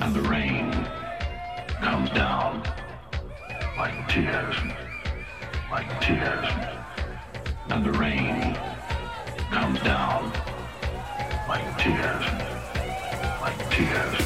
and the rain comes down like tears, like tears, and the rain comes down like tears, like tears.